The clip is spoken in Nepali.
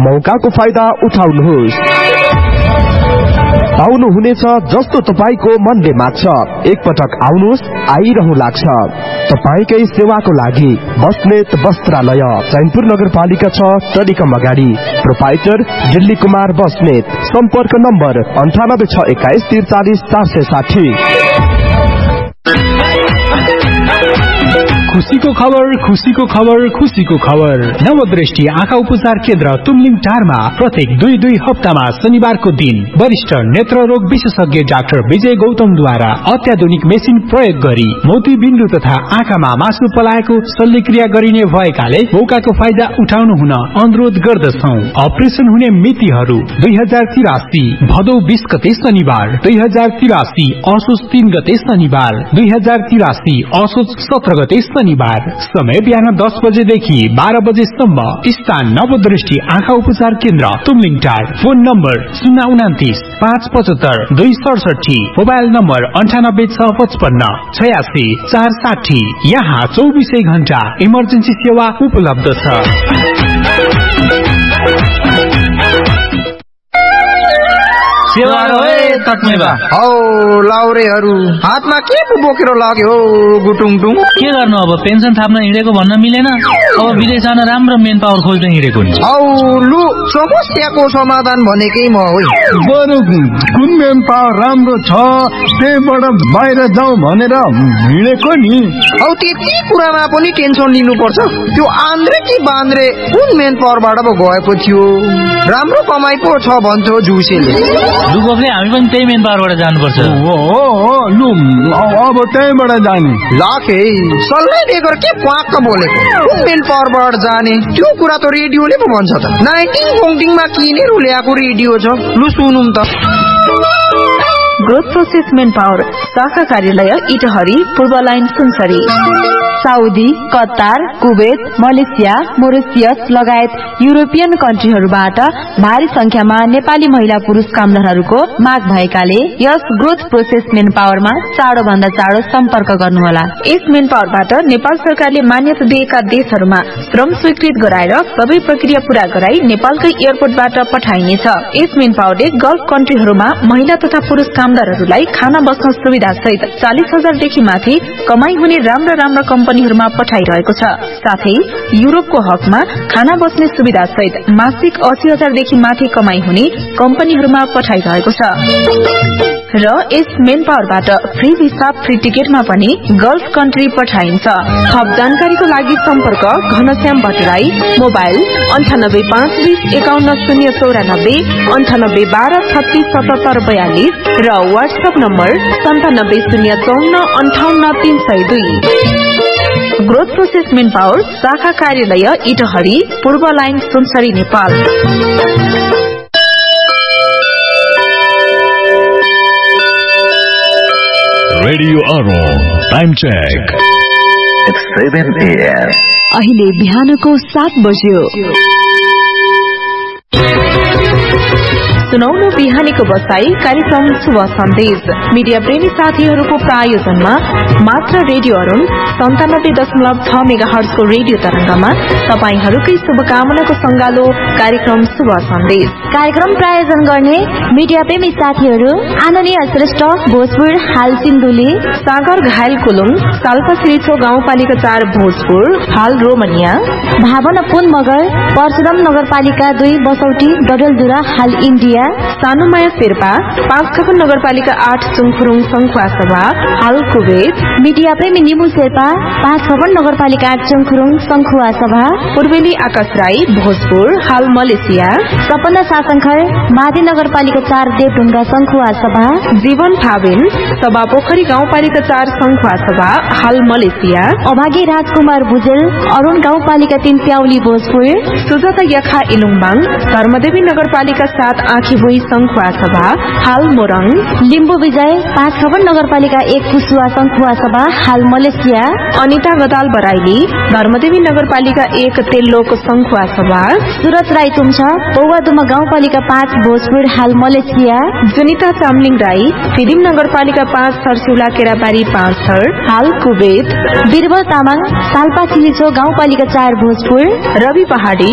मौकाको फाइदा उठाउनुहोस्। आउनुहुनेछ जस्तो तपाईको मनले माग्छ। एकपटक आउनुहोस्, आइरहनु लाग्छ। तपाईकै सेवाको लागि बस्नेत वस्त्रालय, चैनपुर नगरपालिका 6, टेलिकम अगाडि। प्रोपाइटर दिल्ली कुमार बस्नेत। सम्पर्क नम्बर 9861434460। खुशीको खबर, खुशीको खबर, खुशीको खबर। नवदृष्टि आँखा उपचार केन्द्र तुमलिङ टारमा प्रत्येक 2 हप्तामा शनिबारको दिन वरिष्ठ नेत्र रोग विशेषज्ञ डाक्टर विजय गौतमद्वारा अत्याधुनिक मेसिन प्रयोग गरी मोतीबिन्दु तथा आँखामा मासु पलाएको शल्यक्रिया गरिने भएकाले मौकाको फाइदा उठाउनु हुन अनुरोध गर्दछौ। अपरेसन हुने मितिहरू 2083 भदौ 20 गते शनिबार, 2083 असोज 3 गते शनिबार, 2083 असोज 17 गते शनिबार। समय बिहान 10 बजेदेखि 12 बजेसम्म। स्थान नवदृष्टि आँखा उपचार केन्द्र तुमलिङ टार। Phone number 029 575 267। Mobile number 9865 86 460। यहाँ 24 घण्टा इमर्जेन्सी सेवा उपलब्ध छ। सेवा हौ लाउरेहरू हातमा के बोकेर लाग्यो गुटुङटुङ? के गर्नु अब, पेन्सन थाप्न हिँडेको भन्न मिलेन। अब विदेश जान राम्रो मेन पावर खोज्न हिँडेको नि। औ लु, समस्याको समाधान भनेकै म हो। बरु कुन मेन पावर राम्रो छ त्यहीबाट बाहिर जाउँ भनेर हिँडेको नि। औ त्यति कुरामा पनि टेन्सन लिनुपर्छ? त्यो आन्द्रे कि बान्द्रे कुन मेन पावरबाट पो गएको थियो? राम्रो कमाइ पो छ भन्छ जुसेले। दुबोफले हामी पनि त्यही मेन पावरबाट जानुपर्छ। हो लु अब त्यहीबाट जाने। लाखे सल्लाह बेगर के प्वाक्क बोलेको? कुन मेन पावरबाट जाने? त्यो कुरा त रेडियोले पो भन्छ त। 19 मा किनेर ल्याएको रेडियो छ। लु सुनौँ त। ग्रोथ प्रोसेस मेन पावर शाखा कार्यालय इटहरी, पूर्व line Sunsari. Saudi, Qatar, Kuwait, Malaysia, Mauritius लगायत युरोपियन कन्ट्रीहरूबाट भारी संख्यामा नेपाली महिला पुरुष कामदारहरूको माग भएकाले यस ग्रोथ प्रोसेस मेन पावरमा चाँडो भन्दा चाँडो सम्पर्क गर्नुहोला। यस मेन पावरबाट नेपाल सरकारले मान्यता दिएका देशहरूमा श्रम स्वीकृत गराएर सबै प्रक्रिया पूरा गराई नेपालकै एयरपोर्टबाट पठाइनेछ। यस मेन पावरले गल्फ कन्ट्रीहरूमा महिला तथा पुरुष कामदारहरूलाई खाना बस्न सुविधा सहित 40,000 देखि माथि कमाई हुने राम्रा कम्पनीहरूमा पठाइरहेको छ। साथै युरोपको हकमा खाना बस्ने सुविधा सहित मासिक 80,000 देखि माथि कमाई हुने कम्पनीहरूमा पठाइरहेको छ। र यस मेन पावरबाट फ्री भिसा, फ्री टिकटमा पनि गल्फ कन्ट्री पठाइन्छ। थप जानकारीको लागि सम्पर्क घनश्याम भट्टराई, मोबाइल 9852510094, 9812367742 र WhatsApp number 9705458302। Growth process main power शाखा कार्यालय इटहरी, पूर्व लाइन सुनसरी, नेपाल। रेडियो आरो टाइम चेक 7 AM। अहिले बिहानको 7 बज्यो। सुनाउनु बिहानीको बसाई कार्यक्रम शुभ सन्देश। मिडिया प्रेमी साथीहरूको प्रायोजनमा मात्र रेडियो अरुण 97.6 मेगाहर्ज को रेडियो तरंगमा तपाईहरूकै शुभकामनाको संगालो कार्यक्रम शुभ सन्देश। कार्यक्रम प्रायोजन गर्ने मिडिया प्रेमी साथीहरू आनन्दीय श्रेष्ठ, भोजपुर हाल सिन्धुली, सागर घायल कुलुङ, साल्पा श्रीछो गाउँपालिका 4 भोजपुर हाल रोमनिया, भावना पुन मगर, परशुराम नगरपालिका 2 बसौटी डडेलधुरा हाल इन्डिया, सानुमाया शेर्पा, 5 नगरपालिका 8 चुङफुरुङ सङ्खुवासभा हाल कुवेत, मिडिया प्रेमी निमु शेर्पा, 5 नगरपालिका 8 चुङफुरुङ सङ्खुवासभा, पूर्वेली आकाश राई भोजपुर हाल मलेसिया, सपना सासंखर, मादी नगरपालिका 4 देवढुङ्गा सङ्खुवासभा, जीवन थाबिन, सभा पोखरी गाउँपालिका 4 सङ्खुवासभा हाल मलेसिया, अभागी राजकुमार भुजेल, अरुण गाउँपालिका 3 प्याउली भोजपुर, सुजाता याखा इलुङबाङ, धर्मदेवी नगरपालिका 7 आँखीभुई सङ्खुवासभा हाल मोरङ, लिम्बू विजय, 5 नगरपालिका 1 कुसुवा सङ्खुवासभा हाल मलेसिया, अनिता गदाल बराइली, धर्मदेवी नगरपालिका 1 तेल्लोक सङ्खुवासभा, सुरज राई तुम्छ, पौवादुमा गाउँपालिका 5 भोजपुर हाल मलेसिया, जुनिता चामलिङ राई, फिदिम नगरपालिका 5 सरसिउला केराबारी 5 थर हाल कुवेत, बीरबल तामाङ, साल्पा सिलिछो गाउँपालिका 4 भोजपुर, रवि पहाडी